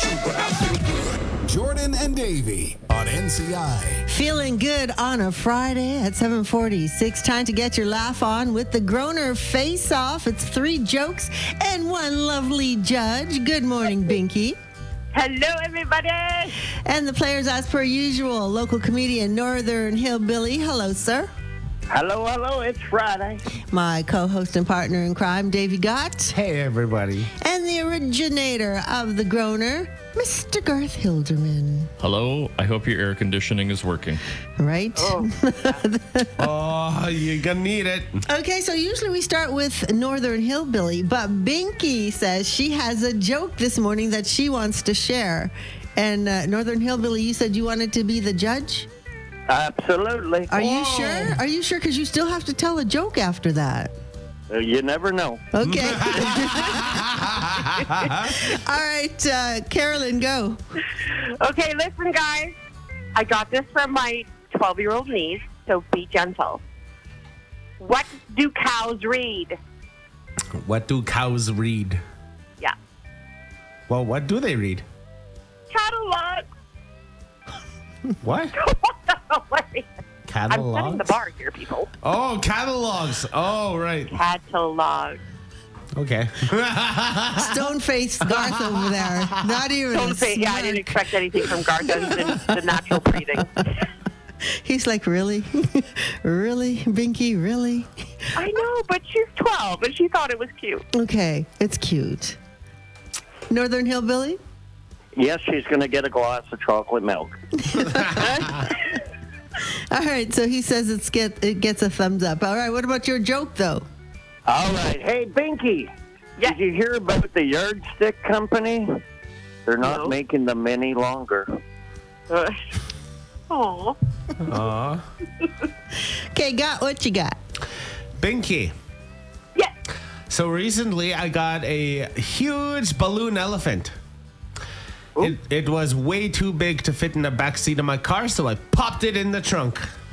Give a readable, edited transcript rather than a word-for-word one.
Jordan and Davey on NCI. Feeling good on a Friday at 7:46. Time to get your laugh on with the Groner Face Off. It's 3 jokes and 1 lovely judge. Good morning, Binky. Hello, everybody. And the players, as per usual, local comedian Northern Hillbilly. Hello, sir. Hello, it's Friday. My co-host and partner in crime, Davey Gott. Hey, everybody. And the originator of the Groner, Mr. Garth Hilderman. Hello, I hope your air conditioning is working. Right? Oh, you're going to need it. Okay, so usually we start with Northern Hillbilly, but Binky says she has a joke this morning that she wants to share. And Northern Hillbilly, you said you wanted to be the judge? Absolutely. Are you sure? Are you sure? Because you still have to tell a joke after that. You never know. Okay. All right, Carolyn, go. Okay, listen, guys. I got this from my 12-year-old niece, so be gentle. What do cows read? What do cows read? Yeah. Well, what do they read? Catalog. What? I'm Catalogs? setting the bar here, people. Oh, catalogs. Oh, right. Catalog. Okay. Stone-faced Garth over there. Not even Don't a say, yeah, I didn't smirk. expect anything from Garth other than the natural breathing. He's like, really? Really, Binky, really? I know, but she's 12, and she thought it was cute. Okay, it's cute. Northern Hillbilly? Yes, she's going to get a glass of chocolate milk. All right, so he says it gets a thumbs up. All right, what about your joke, though? All right. Hey, Binky. Yeah. Did you hear about the yardstick company? They're not No. making them any longer. Aw. Aw. Okay, got what you got? Binky. Yes. So recently I got a huge balloon elephant. It was way too big to fit in the back seat of my car, so I popped it in the trunk.